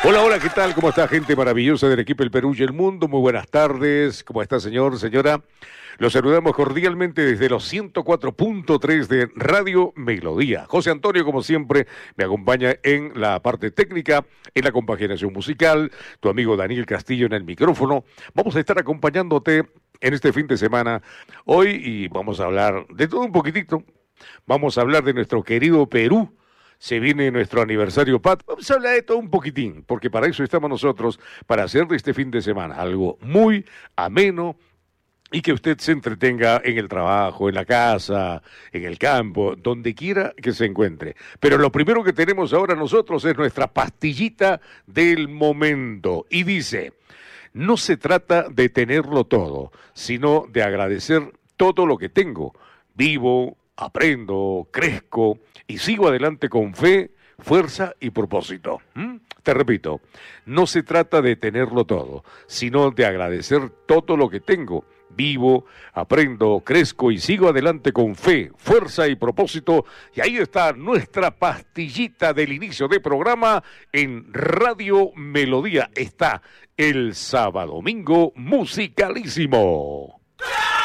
Hola, hola, ¿qué tal? ¿Cómo está, gente maravillosa del equipo El Perú y el Mundo? Muy buenas tardes. ¿Cómo está, señor, señora? Los saludamos cordialmente desde los 104.3 de Radio Melodía. José Antonio, como siempre, me acompaña en la parte técnica, en la compaginación musical. Tu amigo Daniel Castillo en el micrófono. Vamos a estar acompañándote en este fin de semana hoy y vamos a hablar de todo un poquitito. Vamos a hablar de nuestro querido Perú. Se viene nuestro aniversario, Pat. Vamos a hablar de todo un poquitín, porque para eso estamos nosotros, para hacer de este fin de semana algo muy ameno y que usted se entretenga en el trabajo, en la casa, en el campo, donde quiera que se encuentre. Pero lo primero que tenemos ahora nosotros es nuestra pastillita del momento. Y dice, no se trata de tenerlo todo, sino de agradecer todo lo que tengo. Vivo, aprendo, crezco y sigo adelante con fe, fuerza y propósito. Te repito, no se trata de tenerlo todo, sino de agradecer todo lo que tengo. Vivo, aprendo, crezco y sigo adelante con fe, fuerza y propósito. Y ahí está nuestra pastillita del inicio de programa en Radio Melodía. Está el Sábado Domingo Musicalísimo.